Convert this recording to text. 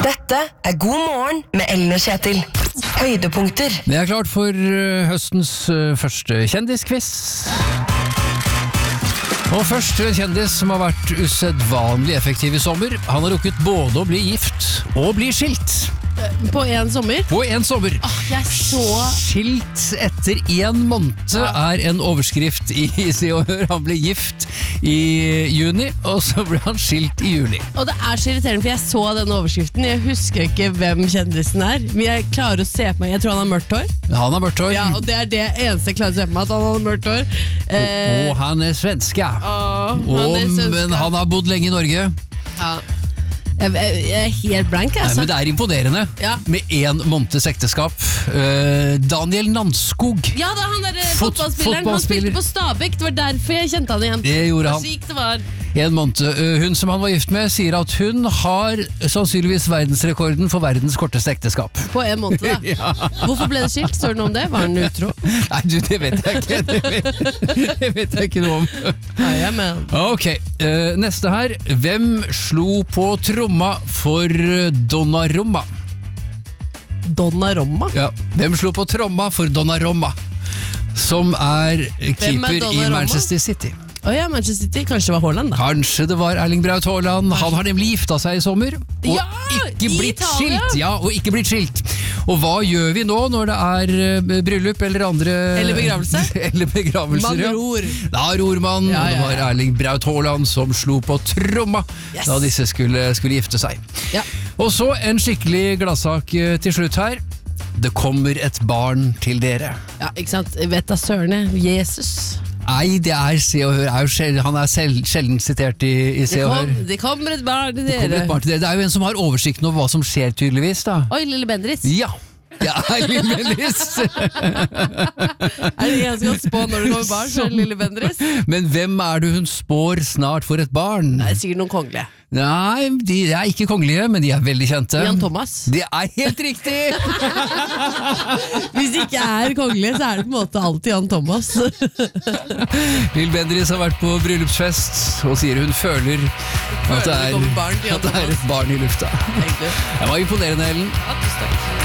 Dette God morgen med Ellen og Kjetil. Høydepunkter. Det klart for høstens første kjendisquiz. Og først til en kjendis som har vært usedvanlig effektiv i sommer. Han har rukket både å bli gift og bli skilt. På en sommer? På en sommer. Jeg så... Skilt etter 1 måned er en overskrift i Se og Hør. Han ble gift i juni, og så ble han skilt i juli. Og det er så irriterende, for jeg så denne overskriften. Jeg husker ikke hvem kjendisen er, men jeg klarer å se på meg. Jeg tror han har mørkt hår. Han har mørkt hår. Ja, og det er det eneste jeg klarer å se på meg, at han har mørkt hår. Og han er svensk, ja. Men han har bodd lenge i Norge. Ja. Jeg er helt blank, altså. Nei, men det er imponerende. Ja. Med 1 måneds ekteskap. Daniel Nanskog. Ja, det er han der fotballspilleren. Han spilte på Stabæk. Det var derfor jeg kjente han igjen. Det gjorde han. Sykt det var. 1 måned. Hun som han var gift med sier at hun har sannsynligvis verdensrekorden for verdens korteste ekteskap. På 1 måned, da. Ja. Hvorfor ble det skilt? Står det noe om det? Var han utro? Nei, du, det vet jeg ikke. Det vet jeg ikke noe om. Ja, men. Ok, neste her. Hvem slo på tromma for Donnarumma? Donnarumma? Ja, hvem slo på tromma for Donnarumma? Som er keeper i Manchester City. Ja, Manchester City. Kanskje det var Haaland, da. Kanskje det var Erling Braut Haaland. Han har nemlig gifta seg i sommer. Og Ja, ikke i blitt Italia. skilt. Ja, og ikke blitt skilt. Og hva gjør vi nå når det er bryllup eller andre... Eller begravelse. Eller begravelser, Man ja. ror. Da ror man. Ja, ja, ja. Og det var Erling Braut Haaland som slo på tromma da disse skulle gifte seg. Ja. Og så en skikkelig gladsak til slutt her. Det kommer et barn til dere. Ja, ikke sant? Vet da sørene. Jesus. Nei, det er Se og Hør. Han er sjelden sitert i Se og Hør. Det kommer et barn til Det kommer dere. et barn til dere. Det er jo en som har oversikten over hva som skjer, tydeligvis da. Oi, Lille Bendriss. Ja, det er Lille Bendriss. Er det en som kan spå når det kommer barn, så er det Lille Bendriss? Men hvem er det hun spår snart for et barn? Det er sikkert noen kongelige. Nei, de er ikke kongelige, men de er veldig kjente. Jan Thomas. Det er helt riktig! Hvis de ikke er kongelige, så er det på en måte alltid Jan Thomas. Lille Bendriss har vært på bryllupsfest og sier hun føler at det det kommer barn til Jan er et barn i lufta. Egentlig. Det var imponerende, Ellen. Ja, tusen takk.